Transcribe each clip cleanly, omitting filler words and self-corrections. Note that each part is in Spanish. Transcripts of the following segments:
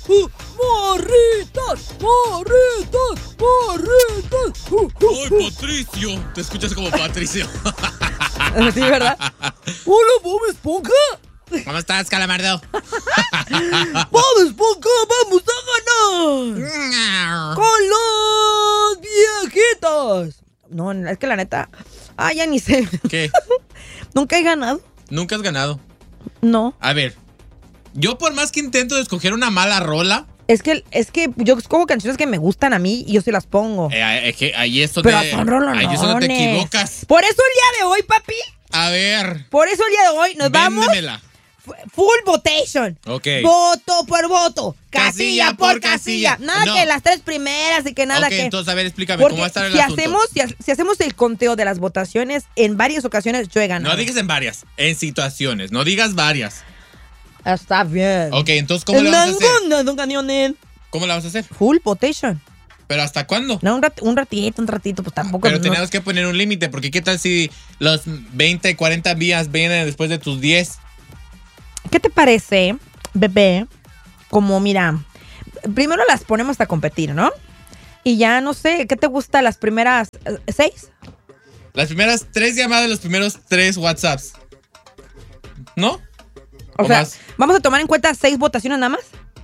¡Morritas! ¡Ay, Patricio! Te escuchas como Patricio. Sí, ¿verdad? ¡Hola, Bob Esponja! ¿Cómo estás, Calamardo? ¡Bob Esponja, vamos a ganar! ¡Con los viejitos! No, es que la neta... ya ni sé. ¿Qué? ¿Nunca he ganado? ¿Nunca has ganado? No. A ver, yo por más que intento de escoger una mala rola... Es que yo escojo canciones que me gustan a mí y yo sí las pongo. Es que ahí es Pero donde... son rolonones. Ahí es donde te equivocas. Por eso el día de hoy, papi. A ver. Por eso el día de hoy nos Véndemela. vamos... Full votation. Ok. Voto por voto. Casilla por casilla. casilla. Nada que las tres primeras y que nada Ok, que... entonces, a ver, explícame, Porque ¿cómo va a estar el si asunto? si hacemos el conteo de las votaciones, en varias ocasiones yo he ganado. No digas en varias, en situaciones. No digas varias. Está bien. Ok, entonces, ¿cómo le vas a hacer? ¿Cómo la vas a hacer? Full votation. ¿Pero hasta cuándo? No, un ratito, pues tampoco. Pero no. tenemos que poner un límite, porque ¿qué tal si los 20, 40 días vienen después de tus 10? ¿Qué te parece, bebé? Como, mira, primero las ponemos a competir, ¿no? Y ya, no sé, ¿qué te gusta las primeras 6? Las primeras 3 llamadas, los primeros 3 WhatsApps. ¿No? O sea, más? ¿vamos a tomar en cuenta 6 votaciones nada más?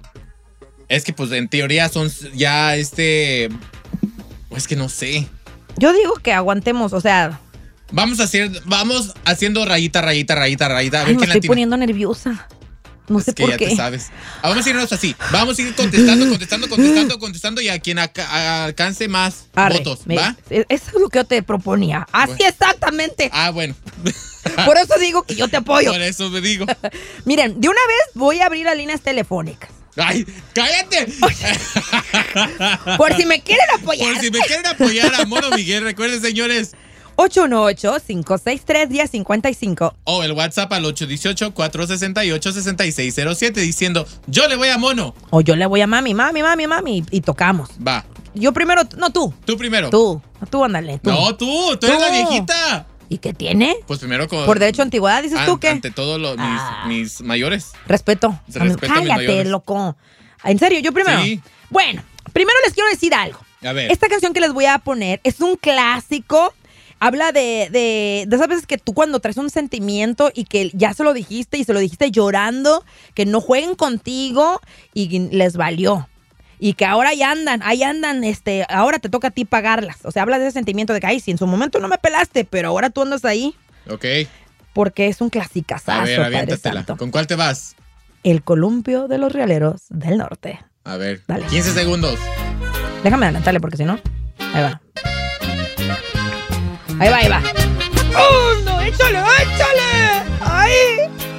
Es que, pues, en teoría son ya Es que no sé. Yo digo que aguantemos, o sea... Vamos haciendo rayita. A ver Ay, me quién la estoy tiene. poniendo nerviosa. No sé por ya qué. te sabes. Vamos a irnos así. Vamos a ir contestando y a quien alcance más votos, ¿va? Eso es lo que yo te proponía. Así Bueno. exactamente. Bueno. Por eso digo que yo te apoyo. Por eso me digo. Miren, de una vez voy a abrir las líneas telefónicas. ¡Ay, cállate! Por si me quieren apoyar. Por si me quieren apoyar a Mono Miguel, recuerden, señores. 818-563-1055. O el WhatsApp al 818-468-6607 diciendo, yo le voy a Mono. O yo le voy a mami. Y tocamos. Va. Yo primero, no tú. Tú primero. Tú, ándale. Tú. No, tú eres la viejita. ¿Y qué tiene? Pues primero Por derecho a antigüedad, dices tú, ¿qué? Ante todo mis mayores. Respeto. Respeto a mis Cállate, mayores. loco. ¿En serio? ¿Yo primero? Sí. Bueno, primero les quiero decir algo. A ver. Esta canción que les voy a poner es un clásico. Habla de esas veces que tú cuando traes un sentimiento y que ya se lo dijiste y se lo dijiste llorando, que no jueguen contigo y les valió. Y que ahora ahí andan, ahora te toca a ti pagarlas. O sea, habla de ese sentimiento de que, ay, si en su momento no me pelaste, pero ahora tú andas ahí. Ok. Porque es un clasicazazo, A ver, Padre aviéntatela. Santo. ¿Con cuál te vas? El columpio de los rialeros del norte. A ver. Dale. 15 segundos. Déjame adelantarle porque si no, ahí va. Ahí va.